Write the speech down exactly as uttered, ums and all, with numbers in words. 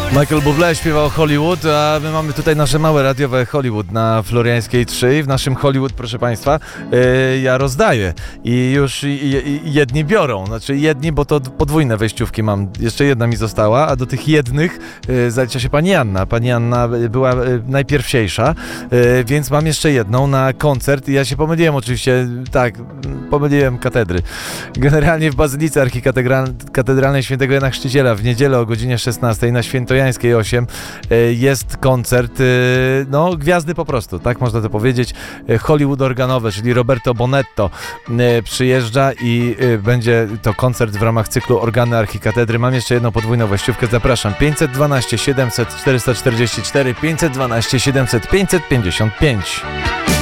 Michael Bublé śpiewał Hollywood, a my mamy tutaj nasze małe radiowe Hollywood na Floriańskiej trzy i w naszym Hollywood, proszę Państwa, yy, ja rozdaję i już i, i, jedni biorą, znaczy jedni, bo to podwójne wejściówki mam, jeszcze jedna mi została, a do tych jednych yy, zalicza się pani Anna. Pani Anna była yy, najpierwsiejsza, yy, więc mam jeszcze jedną na koncert i ja się pomyliłem oczywiście, tak, pomyliłem katedry. Generalnie w Bazylice Archikatedralnej Świętego Jana Chrzciciela w niedzielę o godzinie szesnastej na Świętojańskiej osiem jest koncert, no gwiazdy po prostu, tak można to powiedzieć. Hollywood organowe, czyli Roberto Bonetto przyjeżdża i będzie to koncert w ramach cyklu Organy Archikatedry. Mam jeszcze jedną podwójną wejściówkę, zapraszam. pięćset dwanaście siedemset czterysta czterdzieści cztery, pięćset dwanaście siedemset pięćset pięćdziesiąt pięć.